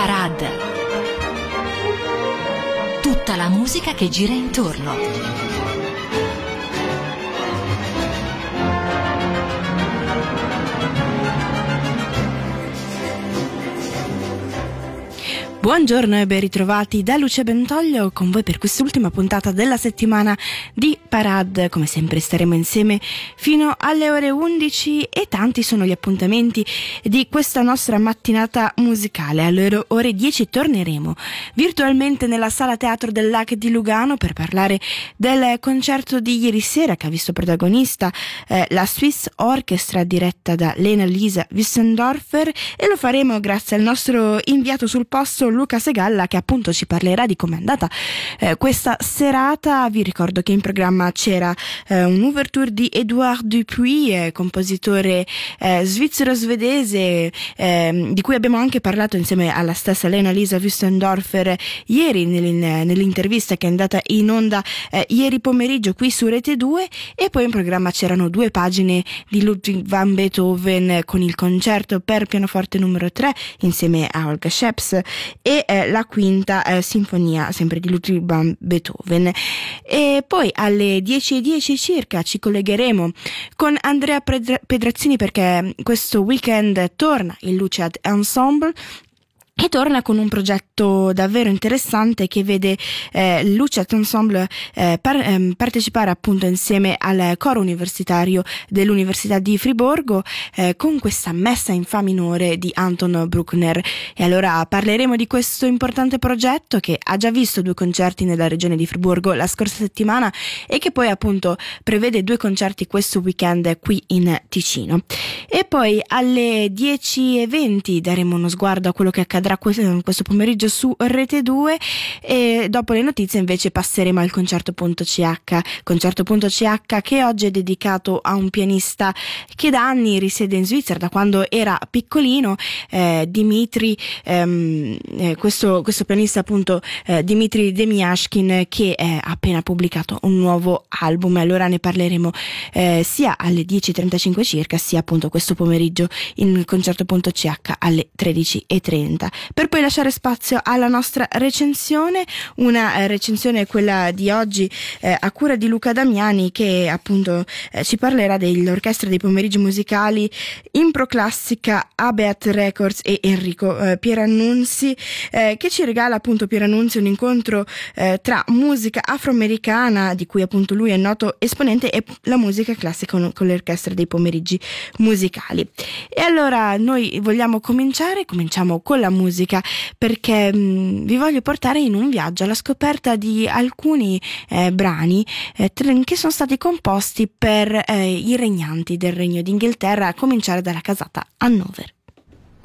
Parade. Tutta la musica che gira intorno. Buongiorno e ben ritrovati da Lucia Bentoglio con voi per quest'ultima puntata della settimana di Parade. Come sempre staremo insieme fino alle ore 11 e tanti sono gli appuntamenti di questa nostra mattinata musicale. Alle ore 10 torneremo virtualmente nella sala teatro del Lac di Lugano per parlare del concerto di ieri sera che ha visto protagonista la Swiss Orchestra diretta da Lena-Lisa Wissendorfer, e lo faremo grazie al nostro inviato sul posto Luca Segalla, che appunto ci parlerà di com'è andata questa serata. Vi ricordo che in programma c'era un'ouverture di Edouard Dupuis, compositore svizzero-svedese, di cui abbiamo anche parlato insieme alla stessa Lena-Lisa Wissendorfer ieri nell'intervista che è andata in onda ieri pomeriggio qui su Rete 2. E poi in programma c'erano 2 pagine di Ludwig van Beethoven con il concerto per pianoforte numero 3 insieme a Olga Scheps e la quinta sinfonia sempre di Ludwig van Beethoven. E poi alle 10:10 circa ci collegheremo con Andrea Pedrazzini, perché questo weekend torna il Luciad Ensemble e torna con un progetto davvero interessante che vede Luciad Ensemble partecipare appunto insieme al coro universitario dell'Università di Friburgo con questa messa in fa minore di Anton Bruckner. E allora parleremo di questo importante progetto che ha già visto 2 concerti nella regione di Friburgo la scorsa settimana e che poi appunto prevede 2 concerti questo weekend qui in Ticino. E poi alle 10:20 daremo uno sguardo a quello che accadrà questo pomeriggio su Rete 2 e dopo le notizie invece passeremo al concerto.ch che oggi è dedicato a un pianista che da anni risiede in Svizzera, da quando era piccolino, Dimitri, questo pianista appunto Dimitri Demyashkin, che ha appena pubblicato un nuovo album. Allora ne parleremo sia alle 10:35 circa sia appunto questo pomeriggio in concerto.ch alle 13:30, per poi lasciare spazio alla nostra recensione, una recensione, quella di oggi, a cura di Luca Damiani, che appunto ci parlerà dell'orchestra dei pomeriggi musicali Impro Classica, Abeat Records e Enrico Pierannunzi, che ci regala appunto Pierannunzi un incontro tra musica afroamericana, di cui appunto lui è noto esponente, e la musica classica con l'orchestra dei pomeriggi musicali. E allora noi cominciamo con la musica, perché vi voglio portare in un viaggio alla scoperta di alcuni brani che sono stati composti per i regnanti del Regno d'Inghilterra, a cominciare dalla casata Hannover.